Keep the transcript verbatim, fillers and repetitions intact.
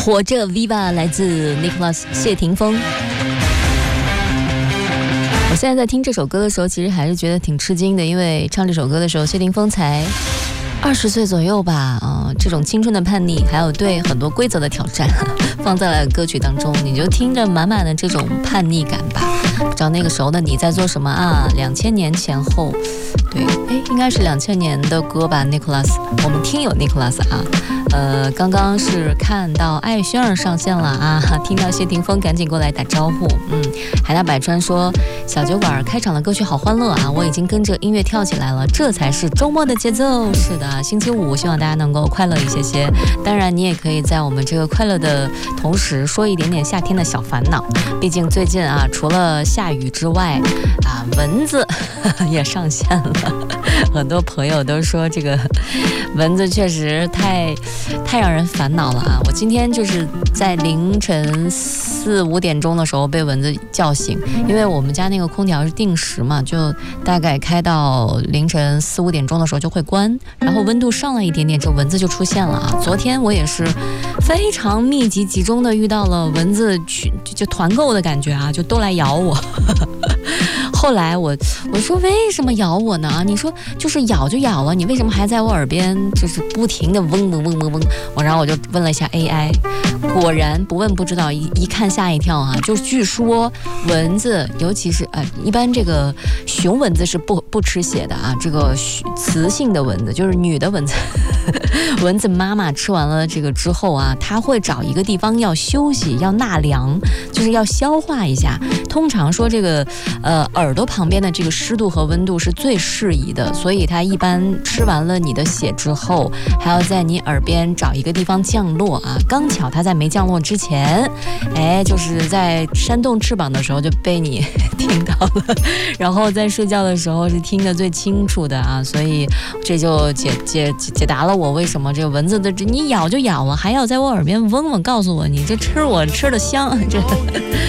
活着 Viva 来自 Nicholas 谢霆锋。我现在在听这首歌的时候，其实还是觉得挺吃惊的，因为唱这首歌的时候，谢霆锋才二十岁左右吧，啊、呃，这种青春的叛逆，还有对很多规则的挑战，放在了歌曲当中，你就听着满满的这种叛逆感吧。不知道那个时候的你在做什么啊？两千年前后，对，哎，应该是两千年的歌吧 ，Nicholas， 我们听友 Nicholas 啊，呃，刚刚是看到艾轩儿上线了啊，听到谢霆锋赶紧过来打招呼，嗯，海大百川说小酒馆开场的歌曲好欢乐啊，我已经跟着音乐跳起来了，这才是周末的节奏。是的，星期五希望大家能够快乐一些些，当然你也可以在我们这个快乐的同时说一点点夏天的小烦恼，毕竟最近啊，除了下雨之外啊，蚊子呵呵也上线了，很多朋友都说这个蚊子确实太太让人烦恼了啊！我今天就是在凌晨四五点钟的时候被蚊子叫醒，因为我们家那个空调是定时嘛，就大概开到凌晨四五点钟的时候就会关，然后温度上了一点点，这蚊子就出现了啊！昨天我也是非常密集集中的遇到了蚊子群，就团购的感觉啊，就都来咬我。后来我我说为什么咬我呢？你说就是咬就咬了，你为什么还在我耳边就是不停的嗡嗡嗡嗡嗡？我然后我就问了一下 A I， 果然不问不知道，一一看吓一跳啊！就据说蚊子，尤其是呃，一般这个雄蚊子是不不吃血的啊，这个雌性的蚊子就是女的蚊子，蚊子妈妈吃完了这个之后啊，它会找一个地方要休息，要纳凉，就是要消化一下。通常说这个呃耳朵旁边的这个湿度和温度是最适宜的，所以它一般吃完了你的血之后，还要在你耳边找一个地方降落啊。刚巧它在没降落之前，哎，就是在扇动翅膀的时候就被你听到了，然后在睡觉的时候是听得最清楚的啊，所以这就解解解答了我为什么这个蚊子的你咬就咬了，还要在我耳边嗡嗡告诉我你这吃我吃的香，这